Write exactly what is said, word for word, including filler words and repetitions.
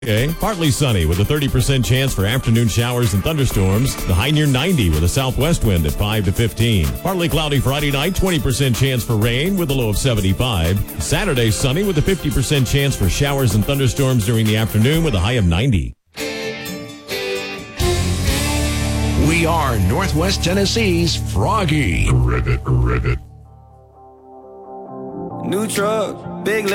Okay, partly sunny with a thirty percent chance for afternoon showers and thunderstorms. The high near ninety with a southwest wind at five to fifteen. Partly cloudy Friday night, twenty percent chance for rain with a low of seventy-five. Saturday sunny with a fifty percent chance for showers and thunderstorms during the afternoon with a high of ninety. We are Northwest Tennessee's Froggy. Ribbit, ribbit. New truck, big